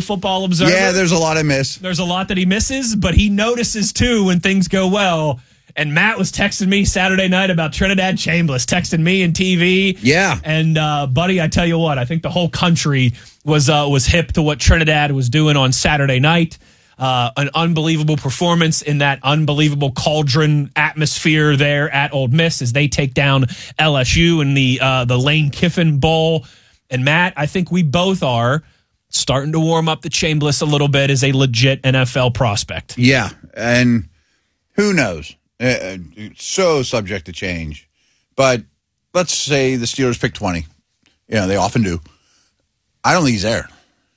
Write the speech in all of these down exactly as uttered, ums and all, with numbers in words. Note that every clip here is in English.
Football Observer. Yeah, there's a lot I miss. There's a lot that he misses, but he notices, too, when things go well. And Matt was texting me Saturday night about Trinidad Chambliss, texting me and T V. Yeah. And, uh, buddy, I tell you what, I think the whole country was uh, was hip to what Trinidad was doing on Saturday night. Uh, an unbelievable performance in that unbelievable cauldron atmosphere there at Ole Miss as they take down L S U in the uh, the Lane Kiffin Bowl. And, Matt, I think we both are starting to warm up the Chambliss a little bit as a legit N F L prospect. Yeah, and who knows? Uh, so subject to change. But let's say the Steelers pick twenty. You know, they often do. I don't think he's there.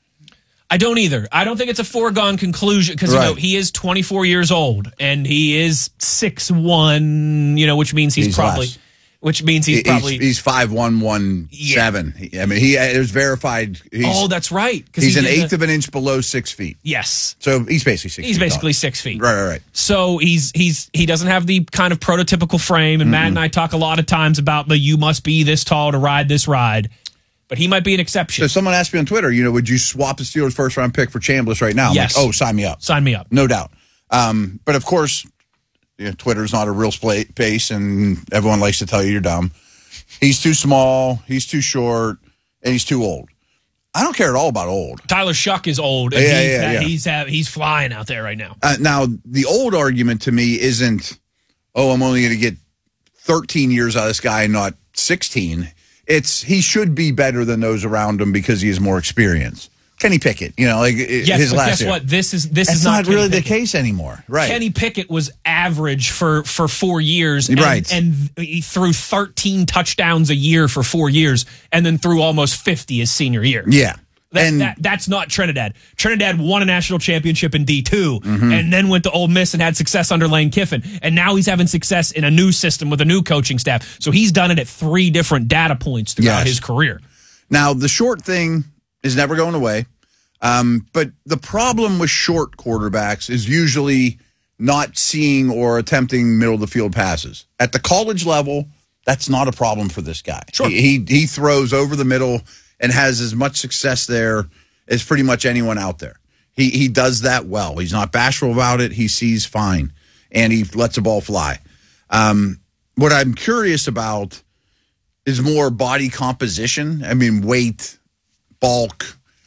I don't either. I don't think it's a foregone conclusion because, right. you know, he is twenty-four years old and he is six one, you know, which means he's, he's probably... Less. Which means he's, he's probably... He's five one, one seven. Yeah. I mean, he it was verified. He's, oh, that's right. He's he an eighth the, of an inch below six feet. Yes. So he's basically six He's feet basically tall. six feet. Right, right, right. So he's he's he doesn't have the kind of prototypical frame, and mm-hmm. Matt and I talk a lot of times about the you must be this tall to ride this ride, but he might be an exception. So someone asked me on Twitter, you know, would you swap the Steelers' first-round pick for Chambliss right now? I'm yes. like, oh, sign me up. Sign me up. No doubt. Um, but, of course, you know, Twitter's not a real space, and everyone likes to tell you you're dumb. He's too small, he's too short, and he's too old. I don't care at all about old. Tyler Shuck is old. And yeah, he's, yeah, yeah. He's, uh, he's flying out there right now. Uh, now, the old argument to me isn't, oh, I'm only going to get thirteen years out of this guy, not sixteen. It's he should be better than those around him because he has more experience. Kenny Pickett, you know, like yes, his but last guess year. what? This is this That's is not, not Kenny really Pickett. the case anymore, right? Kenny Pickett was average for, for four years, and, right? And he threw thirteen touchdowns a year for four years, and then threw almost fifty his senior year. Yeah, that, and that, that's not Trinidad. Trinidad won a national championship in D two, mm-hmm. and then went to Ole Miss and had success under Lane Kiffin, and now he's having success in a new system with a new coaching staff. So he's done it at three different data points throughout yes. his career. Now the short thing is never going away. Um, but the problem with short quarterbacks is usually not seeing or attempting middle of the field passes. At the college level, that's not a problem for this guy. Sure. He, he he throws over the middle and has as much success there as pretty much anyone out there. He he does that well. He's not bashful about it. He sees fine, and he lets the ball fly. Um, what I'm curious about is more body composition. I mean, weight, bulk.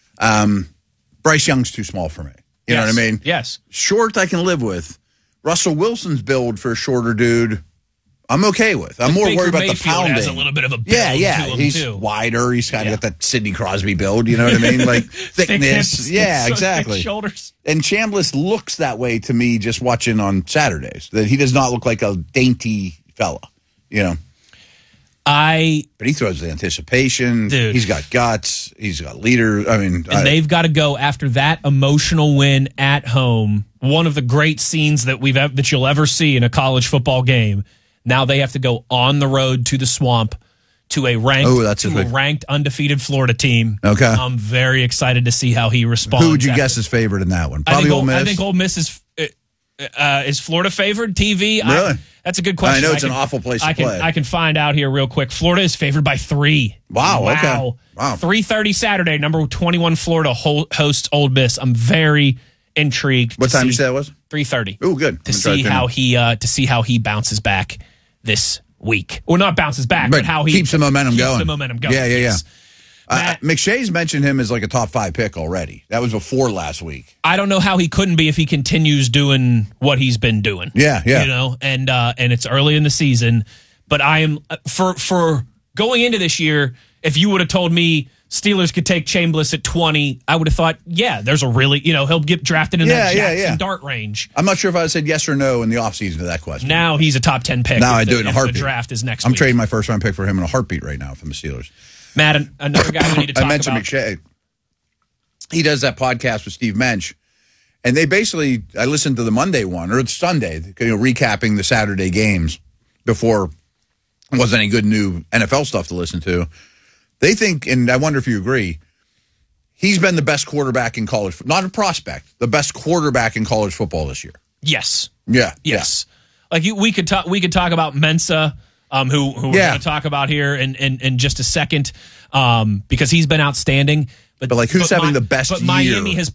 Um, Bryce Young's too small for me. You yes. know what I mean? Yes. Short I can live with. Russell Wilson's build for a shorter dude, I'm okay with. I'm more Baker worried about Mayfield the pounding. has a little bit of a build yeah, yeah. to him He's too. wider. He's kind of yeah. got that Sidney Crosby build. You know what I mean? Like thickness. Thick hips, yeah, so exactly. Thick shoulders. And Chambliss looks that way to me just watching on Saturdays. That he does not look like a dainty fella. You know. I, but he throws the anticipation. Dude. He's got guts. He's got leader. I mean, and I, they've got to go after that emotional win at home. One of the great scenes that we've that you'll ever see in a college football game. Now they have to go on the road to the Swamp to a ranked, oh, that's to a, a ranked undefeated Florida team. Okay, I'm very excited to see how he responds. Who would you after. guess is favored in that one? Probably Ole Miss. I think Ole Miss is. Uh, is Florida favored? T V? Really? I, that's a good question. I know it's I can, an awful place to I can, play. I can find out here real quick. Florida is favored by three. Wow. Wow. Okay. Wow. three thirty Saturday, number twenty-one Florida hosts Ole Miss. I'm very intrigued. What time did you say that was? three thirty. Oh, good. To see how he uh, to see how he bounces back this week. Well, not bounces back, but, but how he keeps the momentum keeps going. the momentum going. Yeah, yeah, yes. yeah. Uh, McShay's mentioned him as like a top five pick already. That was before last week. I don't know how he couldn't be if he continues doing what he's been doing. Yeah, yeah. You know, and uh, and it's early in the season, but I am for for going into this year. If you would have told me Steelers could take Chambliss at twenty, I would have thought, yeah, there's a really, you know, he'll get drafted in yeah, that yeah, Jackson yeah. Dart range. I'm not sure if I said yes or no in the offseason to that question. Now he's a top ten pick. Now I the, do it in a heartbeat. The draft is next I'm week. trading my first round pick for him in a heartbeat right now from the Steelers. Matt, another guy we need to talk about. I mentioned about. McShay. He does that podcast with Steve Mensch, and they basically, I listened to the Monday one, or it's Sunday, you know, recapping the Saturday games before there wasn't any good new N F L stuff to listen to. They think, and I wonder if you agree, he's been the best quarterback in college, not a prospect, the best quarterback in college football this year. Yes. Yeah. Yes. Yeah. Like you, we could talk. We could talk about Mensa. Um, who who we're yeah. going to talk about here in, in, in just a second, um, because he's been outstanding. But, but like, who's but having my, the best but year? Miami has